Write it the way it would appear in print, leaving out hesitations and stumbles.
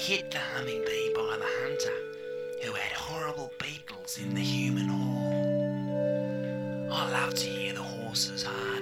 hit the hummingbee by the hunter, who had horrible beetles in the human hall. I love to hear the horse's heart.